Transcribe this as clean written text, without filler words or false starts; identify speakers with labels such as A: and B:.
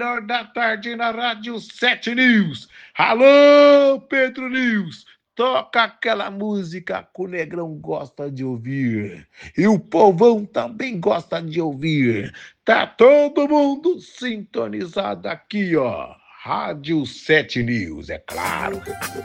A: da tarde na Rádio 7 News. Alô, Pedro News. Toca aquela música que o Negrão gosta de ouvir. E o povão também gosta de ouvir. Tá todo mundo sintonizado aqui, ó. Rádio 7 News, é claro.